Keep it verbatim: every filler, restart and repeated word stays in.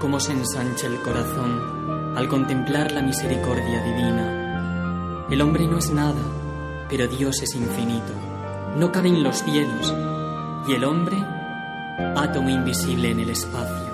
cómo se ensancha el corazón al contemplar la misericordia divina. El hombre no es nada, pero Dios es infinito. No cabe en los cielos, y el hombre, átomo invisible en el espacio.